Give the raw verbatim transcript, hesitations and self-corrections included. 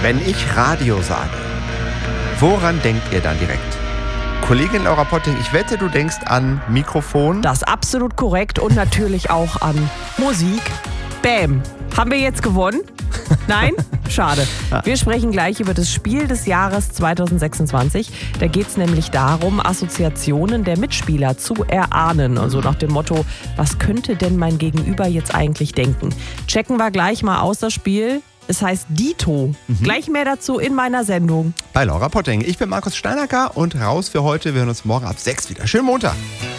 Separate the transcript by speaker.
Speaker 1: Wenn ich Radio sage, woran denkt ihr dann direkt? Kollegin Laura Potting, ich wette, du denkst an Mikrofon.
Speaker 2: Das ist absolut korrekt und natürlich auch an Musik. Bäm. Haben wir jetzt gewonnen? Nein? Schade. Wir sprechen gleich über das Spiel des Jahres zwanzig sechsundzwanzig. Da geht es nämlich darum, Assoziationen der Mitspieler zu erahnen. Also nach dem Motto, was könnte denn mein Gegenüber jetzt eigentlich denken? Checken wir gleich mal aus das Spiel. Es heißt Dito. Mhm. Gleich mehr dazu in meiner Sendung.
Speaker 1: Bei Laura Potting. Ich bin Markus Steinacker und raus für heute. Wir hören uns morgen ab sechs wieder. Schönen Montag.